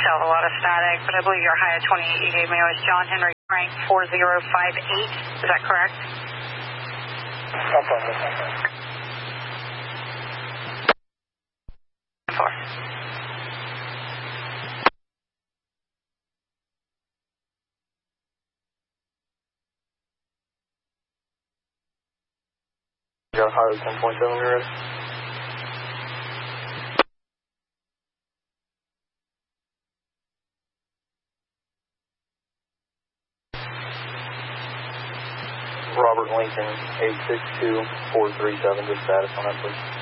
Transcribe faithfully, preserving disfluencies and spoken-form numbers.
still have a lot of static, but I believe your high at twenty-eight you gave me was John Henry Frank four zero five eight. Is that correct? No problem. Four. Got higher ten point seven euros. Robert Lincoln, eight six two four three seven, just status on that, please.